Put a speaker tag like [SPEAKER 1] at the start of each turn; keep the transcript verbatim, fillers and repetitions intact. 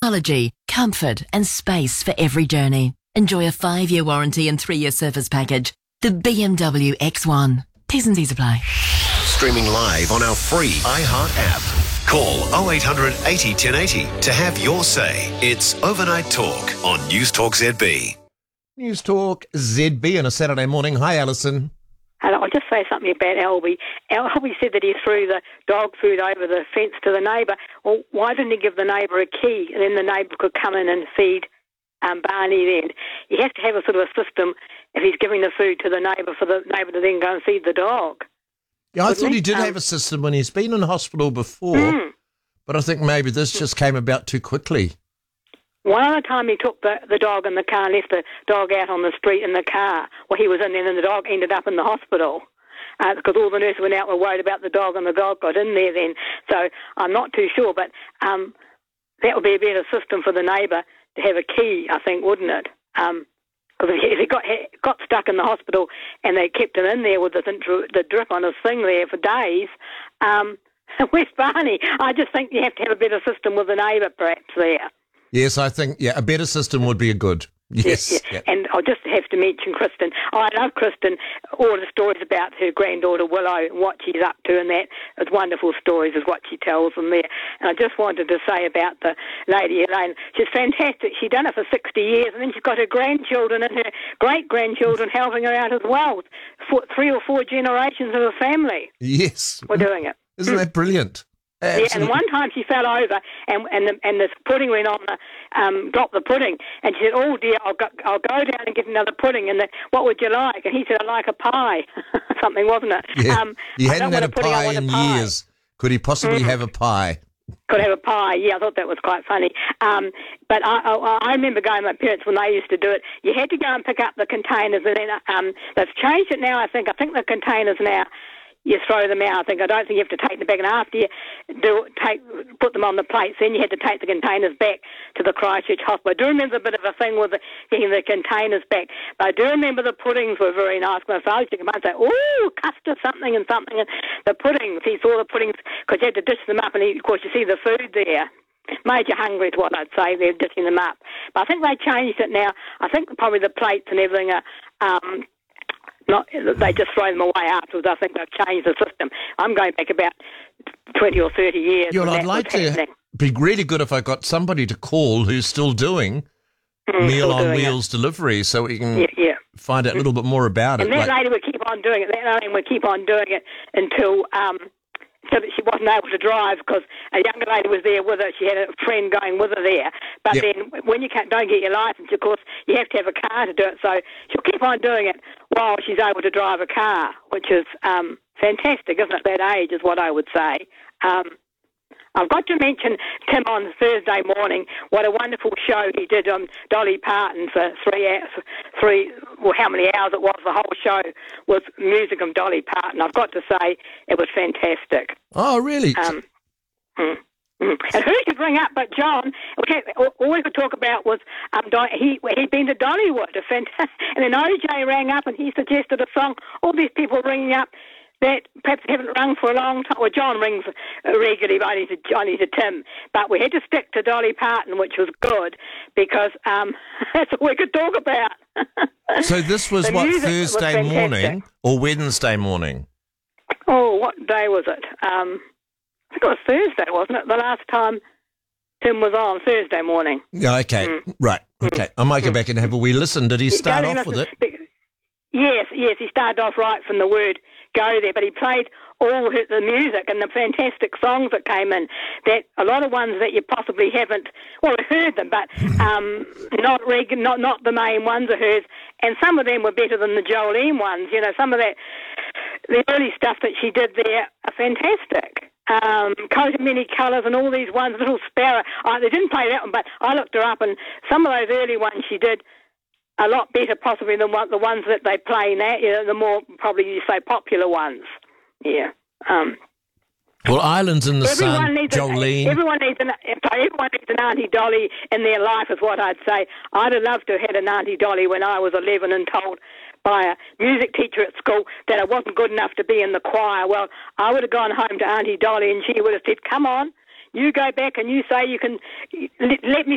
[SPEAKER 1] technology, comfort and space for every journey. Enjoy a five-year warranty and three-year service package. The B M W X one. T's and C's apply.
[SPEAKER 2] Streaming live on our free iHeart app. Call oh eight hundred eighty ten eighty to have your say. It's Overnight Talk on News Talk Z B.
[SPEAKER 3] News Talk Z B on a Saturday morning. Hi, Alison.
[SPEAKER 4] Hello, I'll just say something about Albie. Albie said that he threw the dog food over the fence to the neighbour. Well, why didn't he give the neighbour a key and then the neighbour could come in and feed um, Barney then? He has to have a sort of a system if he's giving the food to the neighbour for the neighbour to then go and feed the dog.
[SPEAKER 3] Yeah, I
[SPEAKER 4] Wouldn't
[SPEAKER 3] thought he
[SPEAKER 4] he?
[SPEAKER 3] did
[SPEAKER 4] Um,
[SPEAKER 3] have a system when he's been in hospital before,
[SPEAKER 4] Mm.
[SPEAKER 3] but I think maybe this just came about too quickly.
[SPEAKER 4] One other time he took the, the dog in the car and left the dog out on the street in the car. Well, he was in there and the dog ended up in the hospital uh, because all the nurses went out and were worried about the dog and the dog got in there then. So I'm not too sure, but um, that would be a better system for the neighbour to have a key, I think, wouldn't it? Um, Because if he got got stuck in the hospital and they kept him in there with the, the drip on his thing there for days, um, where's Barney? I just think you have to have a better system with the neighbour perhaps there.
[SPEAKER 3] Yes, I think, yeah, a better system would be a good. Yes.
[SPEAKER 4] Yeah,
[SPEAKER 3] Yeah.
[SPEAKER 4] yeah. And I'll just have to mention Kristen. Oh, I love Kristen, all the stories about her granddaughter Willow and what she's up to and that. It's wonderful stories is what she tells them there. And I just wanted to say about the lady Elaine, she's fantastic. She's done it for sixty years and then she's got her grandchildren and her great-grandchildren helping her out as well. Four, three or four generations of her family
[SPEAKER 3] Yes.
[SPEAKER 4] were doing it.
[SPEAKER 3] Isn't that brilliant?
[SPEAKER 4] Yeah,
[SPEAKER 3] Absolutely.
[SPEAKER 4] and one time she fell over, and and the, and the pudding went on the um, dropped the pudding, and she said, "Oh dear, I'll go, I'll go down and get another pudding." And the, what would you like? And he said, "I like a pie," something, wasn't it?
[SPEAKER 3] Yeah.
[SPEAKER 4] Um,
[SPEAKER 3] he
[SPEAKER 4] I
[SPEAKER 3] hadn't
[SPEAKER 4] don't
[SPEAKER 3] had
[SPEAKER 4] want
[SPEAKER 3] a
[SPEAKER 4] pudding, I
[SPEAKER 3] pie
[SPEAKER 4] want a
[SPEAKER 3] in
[SPEAKER 4] pie.
[SPEAKER 3] years. Could he possibly
[SPEAKER 4] Mm.
[SPEAKER 3] have a pie?
[SPEAKER 4] Could have a pie. Yeah, I thought that was quite funny. Um, but I, I, I remember going with my parents when they used to do it. You had to go and pick up the containers, and then um, they've changed it now. I think. I think the containers now, you throw them out. I think I don't think you have to take them back. And after you do take put them on the plates, then you had to take the containers back to the Christchurch Hospital. I do remember a bit of a thing with the, getting the containers back. But I do remember the puddings were very nice. When I used to come out and say, "Oh, custard something and something," and the puddings. He saw the puddings because you had to dish them up, and he, of course you see the food there. Made you hungry is what I'd say. They're dishing them up. But I think they changed it now. I think probably the plates and everything are. Um, Not, they just throw them away afterwards. I think they've changed the system. I'm going back about twenty or thirty years.
[SPEAKER 3] Yeah, well,
[SPEAKER 4] when
[SPEAKER 3] I'd
[SPEAKER 4] that
[SPEAKER 3] like
[SPEAKER 4] was
[SPEAKER 3] to
[SPEAKER 4] happening.
[SPEAKER 3] be really good if I got somebody to call who's still doing
[SPEAKER 4] Mm,
[SPEAKER 3] Meal
[SPEAKER 4] still
[SPEAKER 3] on
[SPEAKER 4] doing
[SPEAKER 3] Wheels delivery so we can
[SPEAKER 4] Yeah, yeah.
[SPEAKER 3] find out a little bit more about
[SPEAKER 4] And
[SPEAKER 3] it.
[SPEAKER 4] that
[SPEAKER 3] Like-
[SPEAKER 4] lady would keep on doing it. That lady would keep on doing it until um, so that she wasn't able to drive because a younger lady was there with her. She had a friend going with her there. But
[SPEAKER 3] Yep.
[SPEAKER 4] then when you can't, don't get your licence, of course, you have to have a car to do it. So she'll keep on doing it while she's able to drive a car, which is um, fantastic, isn't it? That age is what I would say. Um, I've got to mention Tim on Thursday morning. What a wonderful show he did on Dolly Parton for three hours, three, well, how many hours it was. The whole show was music of Dolly Parton. I've got to say it was fantastic.
[SPEAKER 3] Oh, really?
[SPEAKER 4] Um, mm, mm. And who should ring up but John? Okay, all we could talk about was um, Di- he he'd been to Dollywood, a fant- and then O J rang up and he suggested a song. All these people ringing up that perhaps haven't rung for a long time. Well, John rings regularly, but only to, only to Tim. But we had to stick to Dolly Parton, which was good, because um, that's all we could talk about.
[SPEAKER 3] So this was
[SPEAKER 4] The
[SPEAKER 3] what,
[SPEAKER 4] music was
[SPEAKER 3] Thursday
[SPEAKER 4] fantastic.
[SPEAKER 3] morning or Wednesday morning?
[SPEAKER 4] Oh, what day was it? Um, I think it was Thursday, wasn't it? The last time Tim was on, Thursday morning.
[SPEAKER 3] Yeah, okay.
[SPEAKER 4] Mm.
[SPEAKER 3] Right, okay. I might go back and have a wee listen. Did he start
[SPEAKER 4] Don't
[SPEAKER 3] off with it?
[SPEAKER 4] listen- Yes, yes, he started off right from the word go there, but he played all his- the music and the fantastic songs that came in, that a lot of ones that you possibly haven't, well, we've heard them, but um, not, reg- not not the main ones of hers, and some of them were better than the Jolene ones, you know, some of that, the early stuff that she did there are fantastic. Um, Coat of Many Colours and all these ones, Little Sparrow, oh, they didn't play that one, but I looked her up, and some of those early ones she did a lot better possibly than what, the ones that they play now, you know, the more, probably you say, popular ones. Yeah. Um,
[SPEAKER 3] Well, Islands in the
[SPEAKER 4] everyone
[SPEAKER 3] Sun,
[SPEAKER 4] needs
[SPEAKER 3] Jolene.
[SPEAKER 4] A, everyone, needs an, everyone needs an Auntie Dolly in their life is what I'd say. I'd have loved to have had an Auntie Dolly when I was eleven and told by a music teacher at school that I wasn't good enough to be in the choir. Well, I would have gone home to Auntie Dolly and she would have said, come on, you go back and you say you can, let, let me